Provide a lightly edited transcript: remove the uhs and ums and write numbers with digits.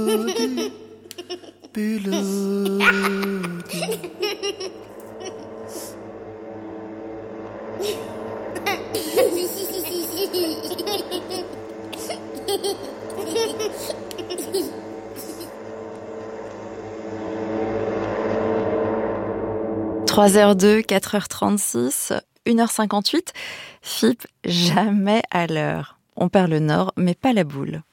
3h02, 4h36, 1h58. Fipp, jamais à l'heure. On perd le nord, mais pas la boule.